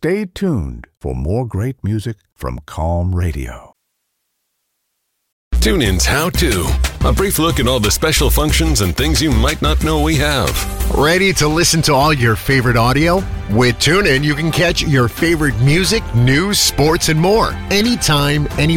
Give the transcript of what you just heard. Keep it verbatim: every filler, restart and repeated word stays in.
Stay tuned for more great music from Calm Radio. TuneIn's How To. A brief look at all the special functions and things you might not know we have. Ready to listen to all your favorite audio? With TuneIn, you can catch your favorite music, news, sports, and more anytime, any